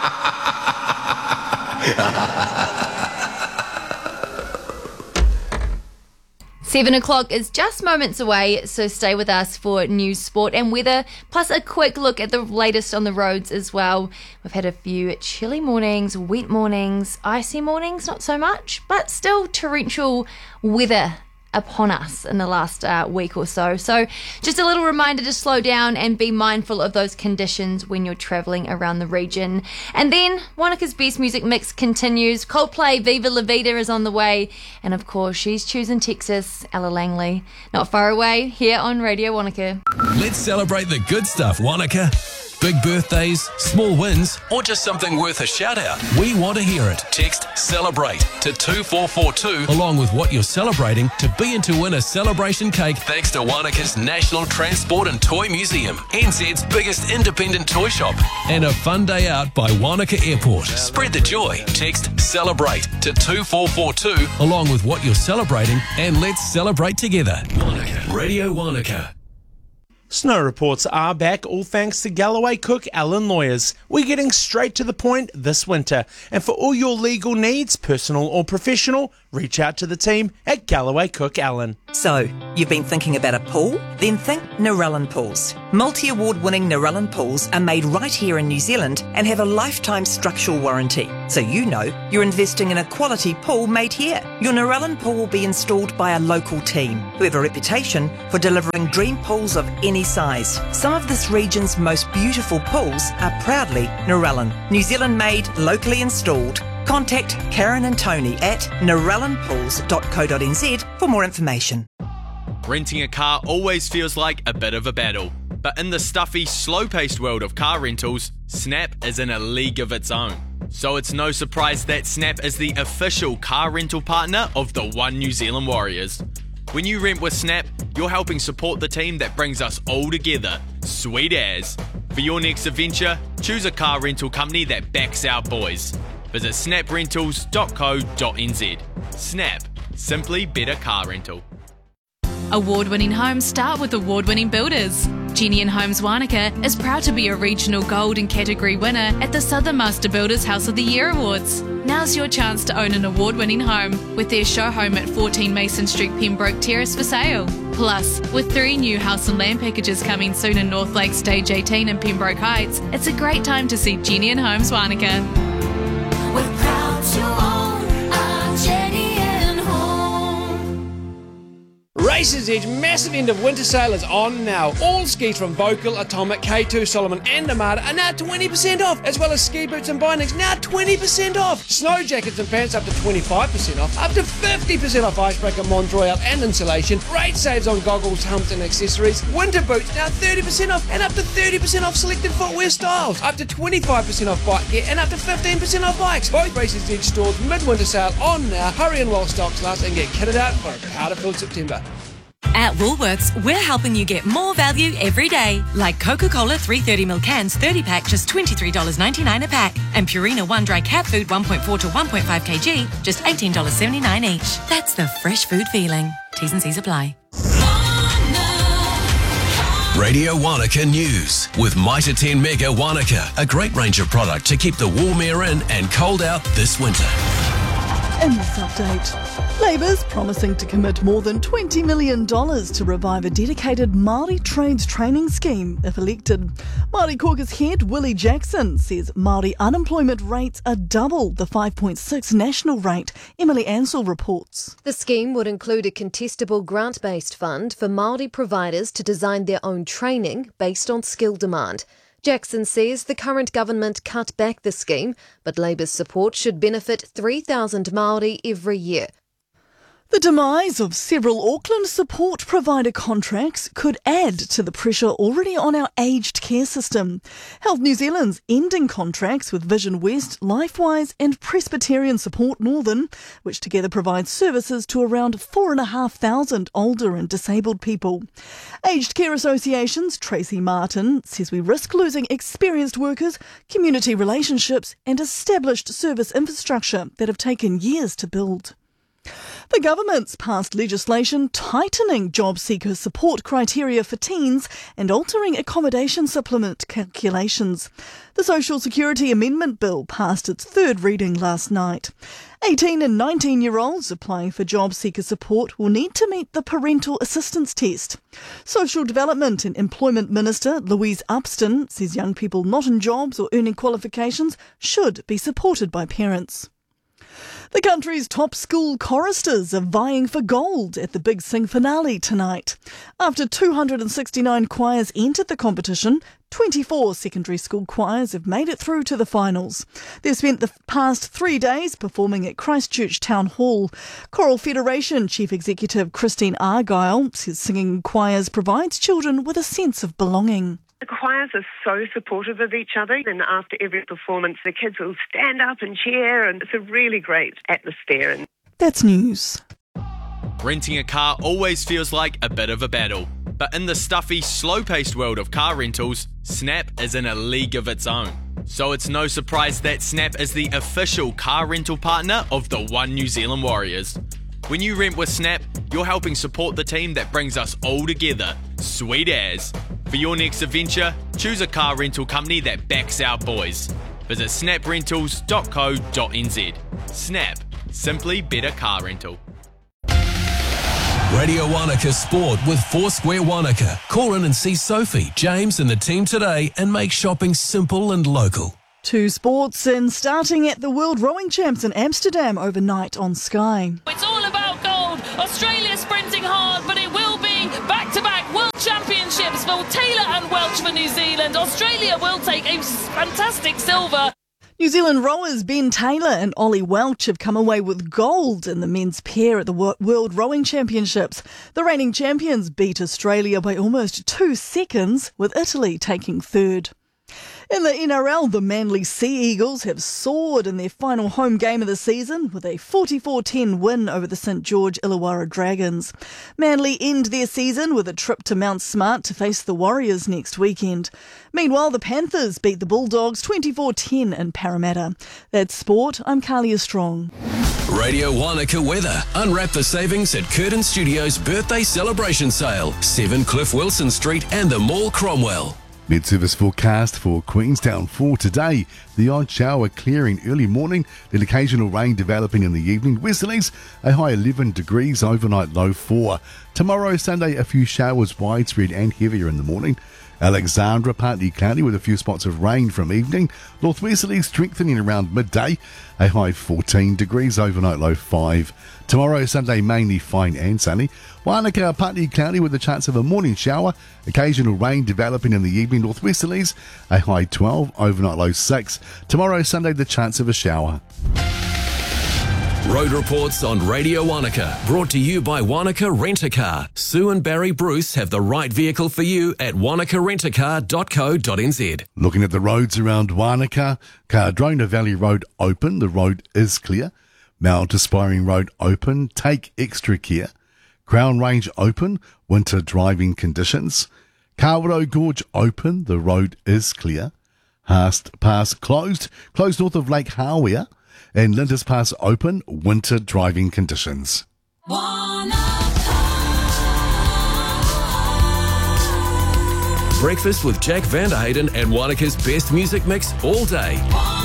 Seven o'clock is just moments away, so stay with us for news, sport and weather, plus a quick look at the latest on the roads as well. We've had a few chilly mornings, wet mornings, icy mornings, not so much, but still torrential weather upon us in the last week or so. So just a little reminder to slow down and be mindful of those conditions when you're travelling around the region. And then Wanaka's Best Music Mix continues. Coldplay Viva La Vida is on the way. And of course, she's choosing Texas, Ella Langley. Not far away, here on Radio Wanaka. Let's celebrate the good stuff, Wanaka. Big birthdays, small wins, or just something worth a shout out. We want to hear it. Text CELEBRATE to 2442 along with what you're celebrating to be in to win a celebration cake thanks to Wanaka's National Transport and Toy Museum, NZ's biggest independent toy shop, and a fun day out by Wanaka Airport. Spread the joy. Text CELEBRATE to 2442 along with what you're celebrating and let's celebrate together. Wanaka. Radio Wanaka. Snow reports are back, all thanks to Galloway Cook Allen Lawyers. We're getting straight to the point this winter. And for all your legal needs, personal or professional, reach out to the team at Galloway Cook Allen. So, you've been thinking about a pool? Then think Narellan Pools. Multi-award-winning Narellan Pools are made right here in New Zealand and have a lifetime structural warranty. So you know you're investing in a quality pool made here. Your Narellan pool will be installed by a local team who have a reputation for delivering dream pools of any size. Some of this region's most beautiful pools are proudly Narellan. New Zealand made, locally installed. Contact Karen and Tony at narellanpools.co.nz for more information. Renting a car always feels like a bit of a battle. But in the stuffy, slow-paced world of car rentals, Snap is in a league of its own. So it's no surprise that Snap is the official car rental partner of the One New Zealand Warriors. When you rent with Snap, you're helping support the team that brings us all together. Sweet as. For your next adventure, choose a car rental company that backs our boys. Visit snaprentals.co.nz. Snap. Simply better car rental. Award-winning homes start with award-winning builders. Genian Homes Wanaka is proud to be a regional gold and category winner at the Southern Master Builders House of the Year Awards. Now's your chance to own an award-winning home with their show home at 14 Mason Street, Pembroke Terrace for sale. Plus, with 3 new house and land packages coming soon in North Lake Stage 18 and Pembroke Heights, it's a great time to see Genian Homes Wanaka. We're proud to own a Genian home. Races Edge massive end of winter sale is on now. All skis from Vocal, Atomic, K2, Solomon and Armada are now 20% off, as well as ski boots and bindings now 20% off. Snow jackets and pants up to 25% off, up to 50% off icebreaker, Mont Royal and insulation. Great saves on goggles, helmets and accessories. Winter boots now 30% off and up to 30% off selected footwear styles. Up to 25% off bike gear and up to 15% off bikes. Both Races Edge stores midwinter sale on now. Hurry in while stocks last and get kitted out for a powder-filled September. At Woolworths, we're helping you get more value every day. Like Coca-Cola 330ml cans 30-pack, just $23.99 a pack. And Purina One Dry Cat Food 1.4 to 1.5 kg, just $18.79 each. That's the fresh food feeling. T's and C's apply. Radio Wanaka News with Mitre 10 Mega Wanaka, a great range of product to keep the warm air in and cold out this winter. In this update, Labour's promising to commit more than $20 million to revive a dedicated Māori trades training scheme if elected. Māori Caucus head Willie Jackson says Māori unemployment rates are double the 5.6 national rate. Emily Ansell reports. The scheme would include a contestable grant-based fund for Māori providers to design their own training based on skill demand. Jackson says the current government cut back the scheme, but Labour's support should benefit 3,000 Māori every year. The demise of several Auckland support provider contracts could add to the pressure already on our aged care system. Health New Zealand's ending contracts with Vision West, Lifewise and Presbyterian Support Northern, which together provide services to around 4,500 older and disabled people. Aged Care Association's Tracy Martin says we risk losing experienced workers, community relationships and established service infrastructure that have taken years to build. The government's passed legislation tightening job seeker support criteria for teens and altering accommodation supplement calculations. The Social Security Amendment Bill passed its third reading last night. 18 and 19-year-olds applying for job seeker support will need to meet the parental assistance test. Social Development and Employment Minister Louise Upston says young people not in jobs or earning qualifications should be supported by parents. The country's top school choristers are vying for gold at the Big Sing finale tonight. After 269 choirs entered the competition, 24 secondary school choirs have made it through to the finals. They've spent the past 3 days performing at Christchurch Town Hall. Choral Federation Chief Executive Christine Argyle says singing choirs provides children with a sense of belonging. The choirs are so supportive of each other, and after every performance the kids will stand up and cheer, and it's a really great atmosphere. That's news. Renting a car always feels like a bit of a battle, but in the stuffy, slow-paced world of car rentals, Snap is in a league of its own. So it's no surprise that Snap is the official car rental partner of the One New Zealand Warriors. When you rent with Snap, you're helping support the team that brings us all together. Sweet as. For your next adventure, choose a car rental company that backs our boys. Visit snaprentals.co.nz. Snap. Simply better car rental. Radio Wanaka Sport with Foursquare Wanaka. Call in and see Sophie, James and the team today and make shopping simple and local. Two sports and starting at the World Rowing Champs in Amsterdam overnight on Sky. It's all about gold. Australia sprinting hard, but it will be back-to-back World Championships for Taylor and Welch for New Zealand. Australia will take a fantastic silver. New Zealand rowers Ben Taylor and Ollie Welch have come away with gold in the men's pair at the World Rowing Championships. The reigning champions beat Australia by almost 2 seconds, with Italy taking third. In the NRL, the Manly Sea Eagles have soared in their final home game of the season with a 44-10 win over the St George Illawarra Dragons. Manly end their season with a trip to Mount Smart to face the Warriors next weekend. Meanwhile, the Panthers beat the Bulldogs 24-10 in Parramatta. That's sport. I'm Kalia Strong. Radio Wanaka weather. Unwrap the savings at Curtin Studios' birthday celebration sale. 7 Cliff Wilson Street and the Mall Cromwell. Mid-service forecast for Queenstown for today. The odd shower clearing early morning, then occasional rain developing in the evening. Westerlies, a high 11 degrees, overnight low 4. Tomorrow, Sunday, a few showers widespread and heavier in the morning. Alexandra, partly cloudy with a few spots of rain from evening. Northwesterlies strengthening around midday, a high 14 degrees, overnight low 5. Tomorrow, Sunday, mainly fine and sunny. Wanaka, partly cloudy with a chance of a morning shower. Occasional rain developing in the evening. Northwesterlies, a high 12, overnight low 6. Tomorrow, Sunday, the chance of a shower. Road reports on Radio Wanaka, brought to you by Wanaka Rent-A-Car. Sue and Barry Bruce have the right vehicle for you at wanakarentacar.co.nz. Looking at the roads around Wanaka, Cardrona Valley Road open, the road is clear. Mount Aspiring Road open, take extra care. Crown Range open, winter driving conditions. Kawerau Gorge open, the road is clear. Haast Pass closed north of Lake Hawea. And Lindis Pass open, winter driving conditions. Breakfast with Jack Vanderhayden and Wanaka's best music mix all day.